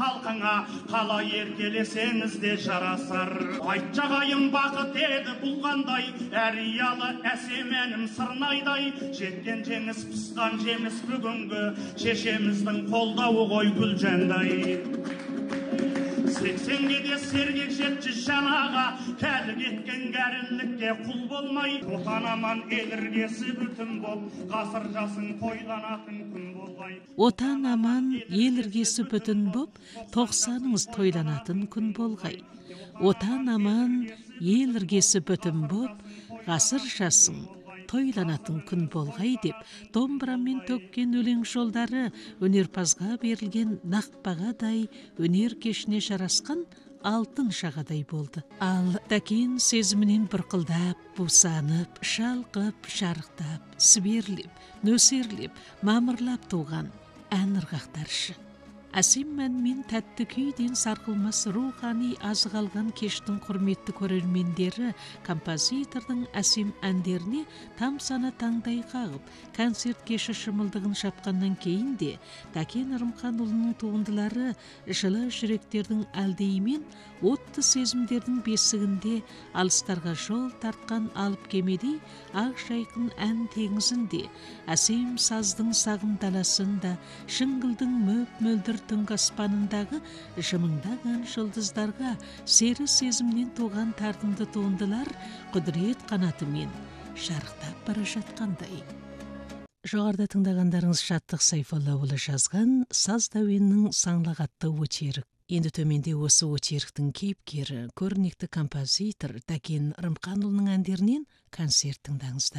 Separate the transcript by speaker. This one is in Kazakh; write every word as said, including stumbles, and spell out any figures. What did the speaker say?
Speaker 1: халқыңа, қалай еркелесеңіз де жарасар. Айтжағайым бақыт еді бұл қандай, әриялы әсем әнім сырнайдай. Жеткен жеңіс пысқан жеміс бүгінгі, шешеміздің қолдауы ғой гүлжандай. Сексенге де сергек жетші жаңаға, кәлі кеткен кәрілікке құл болмай, отан аман ел іргесі бүтін бол, ғасыр жасың тойланатын күн болғай.
Speaker 2: Отан аман ел іргесі бүтін боп, тоқсаныңыз тойланатын күн болғай. Отан аман ел іргесі бүтін боп, ғасыр жасың тойланатын күн болғай деп, домбырамен төккен өлең жолдары өнерпазға берілген нақпағадай өнер кешіне жарасқан алтын шағадай болды. Ал Тәкен сезімінен бұрқылдап, бусанып, шалқып, жарықтап, сіберлеп, нөсерлеп, мамырлап туған ән ырғақтаршы. Әсем мәнмен тәтті күйден сарқылмас рухани азық алған кештің құрметті көрермендері композитордың әсем әндеріне тамсана таңдай қағып, концерт кеші шымылдығын шапқаннан кейін де Тәкен Ырымханұлының туындылары жылы жүректердің әлдейімен отты сезімдердің бесігінде алыстарға жол тартқан алып кемедей ақ жайқын ән теңізінде, әсем саздың сағым даласында, шыңғылдың мөп-мөлдір түнгі аспанындағы жымыңдаған жұлдыздарға сері сезімнен туған тартымды туындылар құдірет қанатымен жарықтап бара жатқандай. Жоғарыда тыңдағандарыңыз Шаттық Сайфоллаұлы жазған Саз дәуенінің саңлақ атты очерк. Енді төменде осы очерктің кейіпкері, көрнекті композитор Тәкен Рымханұлының әндерінен концерт тыңдаңыздар.